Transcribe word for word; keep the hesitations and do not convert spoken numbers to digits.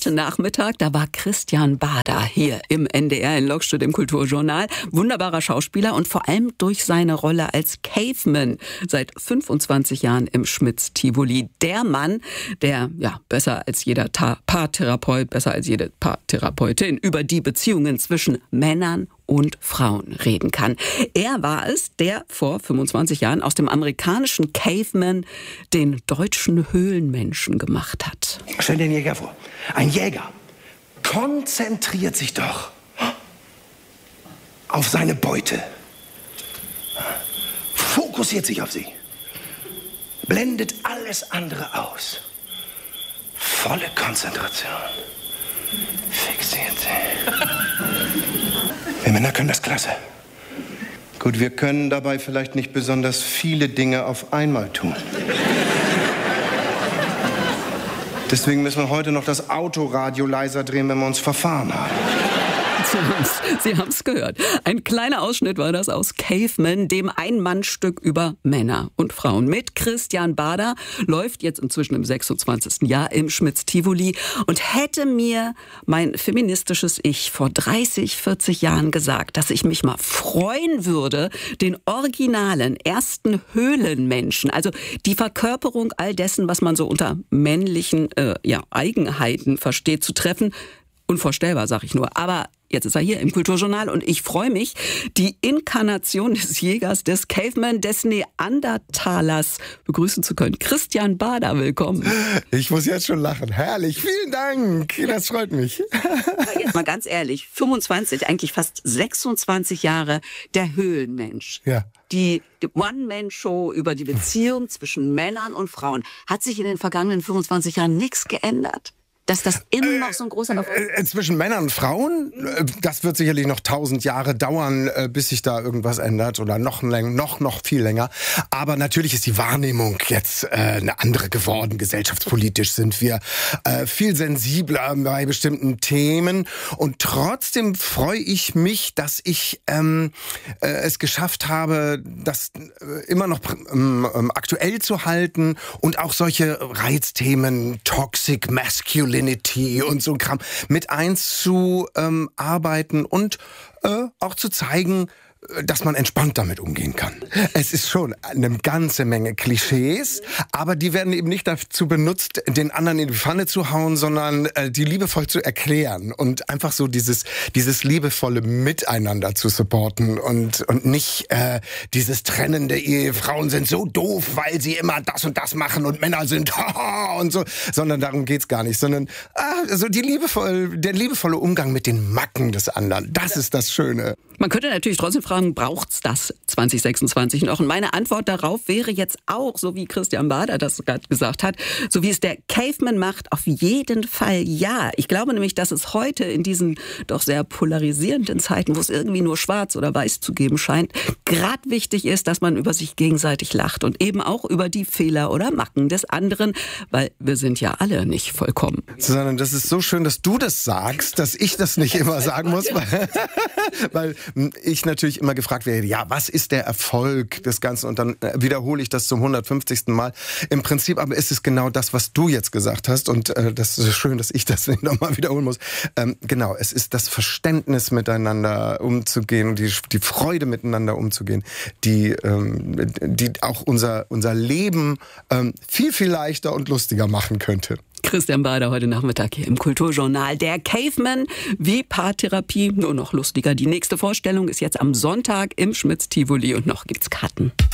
heute Nachmittag, da war Christian Bader hier im N D R in Lokstedt im Kulturjournal. Wunderbarer Schauspieler und vor allem durch seine Rolle als Caveman seit fünfundzwanzig Jahren im Schmitz-Tivoli. Der Mann, der ja besser als jeder Ta- Paartherapeut, besser als jede Paartherapeutin über die Beziehungen zwischen Männern und Frauen reden kann. Er war es, der vor fünfundzwanzig Jahren aus dem amerikanischen Caveman den deutschen Höhlenmenschen gemacht hat. Stell dir einen Jäger vor. Ein Jäger konzentriert sich doch auf seine Beute. Fokussiert sich auf sie. Blendet alles andere aus. Volle Konzentration. Fixiert sie. Wir Männer können das klasse. Gut, wir können dabei vielleicht nicht besonders viele Dinge auf einmal tun. Deswegen müssen wir heute noch das Autoradio leiser drehen, wenn wir uns verfahren haben. Sie haben es gehört. Ein kleiner Ausschnitt war das aus Caveman, dem Ein-Mann-Stück über Männer und Frauen. Mit Christian Bader läuft jetzt inzwischen im sechsundzwanzigsten Jahr im Schmitz-Tivoli. Und hätte mir mein feministisches Ich vor dreißig, vierzig Jahren gesagt, dass ich mich mal freuen würde, den originalen ersten Höhlenmenschen, also die Verkörperung all dessen, was man so unter männlichen äh, ja, Eigenheiten versteht, zu treffen, unvorstellbar, sag ich nur. Aber jetzt ist er hier im Kulturjournal und ich freue mich, die Inkarnation des Jägers, des Caveman, des Neandertalers begrüßen zu können. Christian Bader, willkommen. Ich muss jetzt schon lachen. Herrlich, vielen Dank. Das freut mich. Jetzt mal ganz ehrlich, fünfundzwanzig, eigentlich fast sechsundzwanzig Jahre, der Höhlenmensch. Ja. Die, die One-Man-Show über die Beziehung zwischen Männern und Frauen. Hat sich in den vergangenen fünfundzwanzig Jahren nichts geändert? Dass das immer noch so ein großer Erfolg ist? Äh, zwischen Männern und Frauen? Äh, das wird sicherlich noch tausend Jahre dauern, äh, bis sich da irgendwas ändert. Oder noch, noch, noch viel länger. Aber natürlich ist die Wahrnehmung jetzt äh, eine andere geworden. Gesellschaftspolitisch sind wir äh, viel sensibler bei bestimmten Themen. Und trotzdem freue ich mich, dass ich ähm, äh, es geschafft habe, das äh, immer noch ähm, aktuell zu halten. Und auch solche Reizthemen, Toxic Masculinity und so ein Kram mit einzuarbeiten und äh, auch zu zeigen, dass man entspannt damit umgehen kann. Es ist schon eine ganze Menge Klischees, aber die werden eben nicht dazu benutzt, den anderen in die Pfanne zu hauen, sondern äh, die liebevoll zu erklären und einfach so dieses dieses liebevolle Miteinander zu supporten und und nicht äh, dieses trennende, Frauen sind so doof, weil sie immer das und das machen und Männer sind haha und so, sondern darum geht's gar nicht, sondern also die liebevoll, der liebevolle Umgang mit den Macken des anderen, das ist das Schöne. Man könnte natürlich trotzdem fragen, braucht's das zwanzig sechsundzwanzig noch? Und meine Antwort darauf wäre jetzt auch, so wie Christian Bader das gerade gesagt hat, so wie es der Caveman macht, auf jeden Fall ja. Ich glaube nämlich, dass es heute in diesen doch sehr polarisierenden Zeiten, wo es irgendwie nur schwarz oder weiß zu geben scheint, gerade wichtig ist, dass man über sich gegenseitig lacht und eben auch über die Fehler oder Macken des anderen, weil wir sind ja alle nicht vollkommen. Susanne, das ist so schön, dass du das sagst, dass ich das nicht immer sagen muss, weil, weil ich natürlich immer gefragt werde, ja, was ist der Erfolg des Ganzen? Und dann wiederhole ich das zum hundertfünfzigsten Mal. Im Prinzip aber ist es genau das, was du jetzt gesagt hast. Und äh, das ist schön, dass ich das nicht nochmal wiederholen muss. Ähm, genau, es ist das Verständnis miteinander umzugehen und die, die Freude miteinander umzugehen, die, ähm, die auch unser, unser Leben ähm, viel, viel leichter und lustiger machen könnte. Christian Bader heute Nachmittag hier im Kulturjournal. Der Caveman wie Paartherapie, nur noch lustiger. Die nächste Vorstellung ist jetzt am Sonntag im Schmitz-Tivoli und noch gibt's Karten.